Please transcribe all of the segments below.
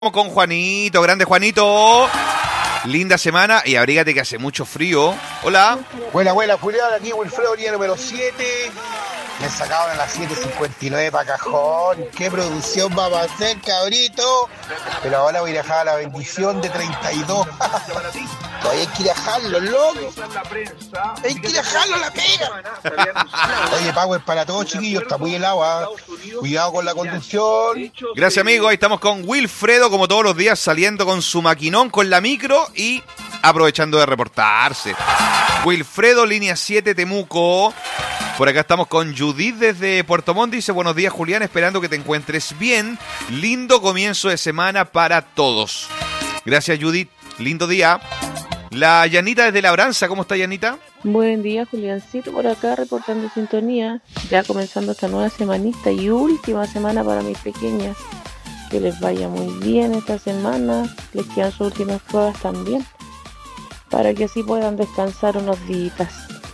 Con Juanito, grande Juanito. Linda semana y abrígate que hace mucho frío. Hola. Buena, Julián, aquí Wilfredo, día número 7. Me sacaron a las 7:59 para Cajón. ¿Qué producción vamos a hacer, cabrito? Pero ahora voy a dejar la bendición de 32. Todavía hay que ir a dejarlo, loco. Hay que ir a dejarlo, la pega. Oye, Power para todos, chiquillos. Está muy helado, ¿eh? Cuidado con la conducción. Gracias, amigo. Ahí estamos con Wilfredo, como todos los días, saliendo con su maquinón, con la micro y aprovechando de reportarse. Wilfredo, línea 7, Temuco. Por acá estamos con Judith desde Puerto Montt. Dice, buenos días, Julián, esperando que te encuentres bien. Lindo comienzo de semana para todos. Gracias, Judith. Lindo día. La Yanita desde Labranza. ¿Cómo está, Yanita? Buen día, Juliancito, por acá reportando sintonía. Ya comenzando esta nueva semanita y última semana para mis pequeñas. Que les vaya muy bien esta semana. Les quedan sus últimas pruebas también, para que así puedan descansar unos días.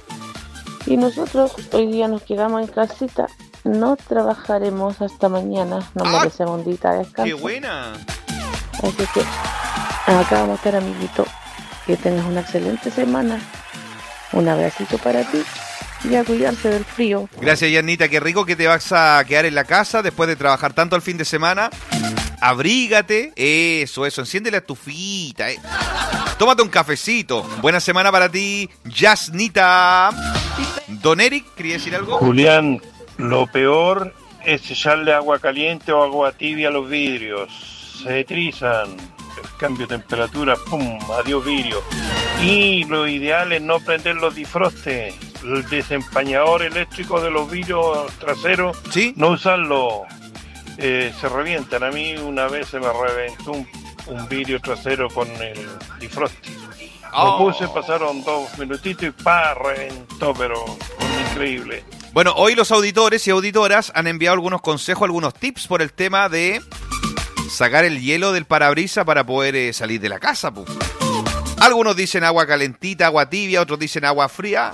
Y nosotros hoy día nos quedamos en casita. No trabajaremos hasta mañana. Nos merecemos un día de descanso. ¡Qué buena! Así que acá vamos a estar, amiguito. Que tengas una excelente semana. Un abracito para ti y a cuidarse del frío. Gracias, Yanita. Qué rico que te vas a quedar en la casa después de trabajar tanto el fin de semana. Abrígate. Eso. Enciende la estufita. Tómate un cafecito. Buena semana para ti, Yasnita. Don Eric, ¿quería decir algo? Julián, lo peor es echarle agua caliente o agua tibia a los vidrios. Se trizan. El cambio de temperatura, ¡pum! Adiós vidrio. Y lo ideal es no prender los difrostes. El desempañador eléctrico de los vidrios traseros, ¿sí? No usarlo. Se revientan. A mí una vez se me reventó un vidrio trasero con el difroste. Lo puse, pasaron 2 minutitos y reventó, pero increíble. Bueno, hoy los auditores y auditoras han enviado algunos consejos, algunos tips por el tema de sacar el hielo del parabrisas para poder salir de la casa, pues. Algunos dicen agua calentita, agua tibia, otros dicen agua fría.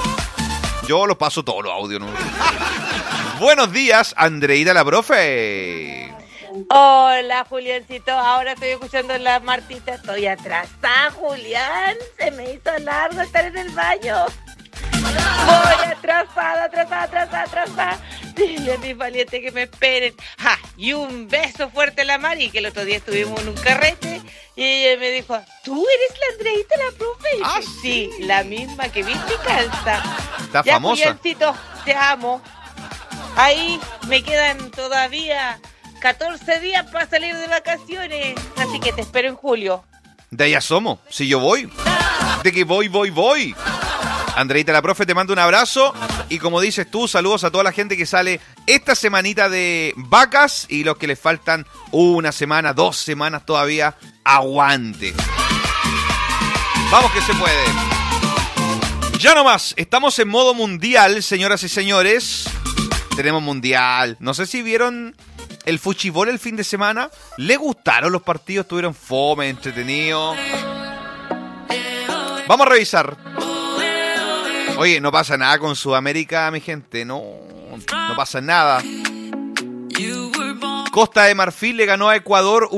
Yo los paso todos los audios, ¿no? Buenos días, Andreita la profe. Hola, Juliancito. Ahora estoy escuchando la Martita. Estoy atrasada, Julián. Se me hizo largo estar en el baño. Voy atrasada. Dile a mis valientes que me esperen. Y un beso fuerte a la Mari, que el otro día estuvimos en un carrete y ella me dijo, ¿tú eres la Andreita, la profe? Y yo dije, sí, la misma que viste y calza. Está ya, famosa. Juliancito, te amo. Ahí me quedan todavía 14 días para salir de vacaciones, así que te espero en julio. De allá somos, si yo voy. De que voy. Andreita la profe, te mando un abrazo. Y como dices tú, saludos a toda la gente que sale esta semanita de vacas y los que les faltan una semana, 2 semanas todavía. Aguante. Vamos que se puede. Ya nomás, estamos en modo mundial, señoras y señores. Tenemos mundial. No sé si vieron el fuchibol el fin de semana. ¿Le gustaron los partidos? ¿Tuvieron fome, entretenido? Vamos a revisar. Oye, no pasa nada con Sudamérica, mi gente. No pasa nada. Costa de Marfil le ganó a Ecuador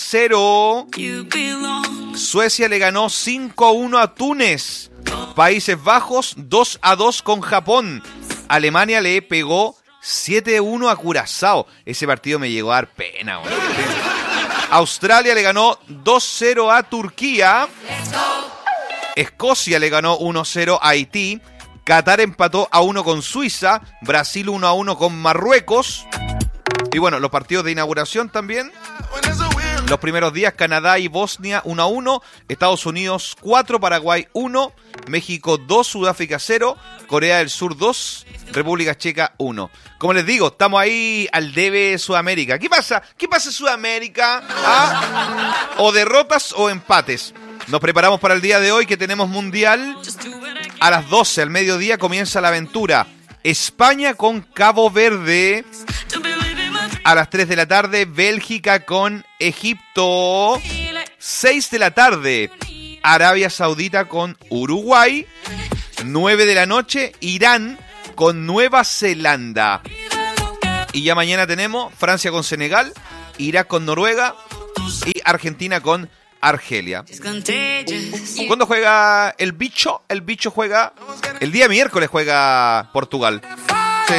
1-0. Suecia le ganó 5-1 a Túnez. Países Bajos 2-2 con Japón. Alemania le pegó 7-1 a Curazao. Ese partido me llegó a dar pena, güey. Australia le ganó 2-0 a Turquía. Escocia le ganó 1-0 a Haití. Qatar empató a 1 con Suiza. Brasil 1-1 con Marruecos. Y bueno, los partidos de inauguración también. Los primeros días, Canadá y Bosnia 1-1. Estados Unidos 4, Paraguay 1. México 2, Sudáfrica 0. Corea del Sur 2. República Checa 1. Como les digo, estamos ahí al debe Sudamérica. ¿Qué pasa? ¿Qué pasa en Sudamérica? O derrotas o empates. Nos preparamos para el día de hoy que tenemos mundial. A las 12 al mediodía comienza la aventura. España con Cabo Verde. A las 3 de la tarde, Bélgica con Egipto. 6 de la tarde, Arabia Saudita con Uruguay. 9 de la noche, Irán con Nueva Zelanda. Y ya mañana tenemos Francia con Senegal, Irak con Noruega, y Argentina con Argelia. ¿Cuándo juega el bicho? El bicho juega el día miércoles, juega Portugal. Sí.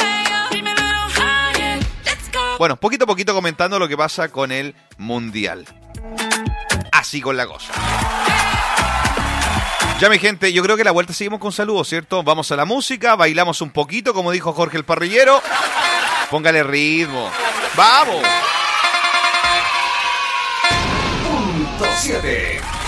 Bueno, poquito a poquito comentando lo que pasa con el Mundial. Así con la cosa. Ya, mi gente, yo creo que a la vuelta seguimos con saludos, ¿cierto? Vamos a la música, bailamos un poquito, como dijo Jorge el Parrillero. Póngale ritmo. ¡Vamos! Punto 7.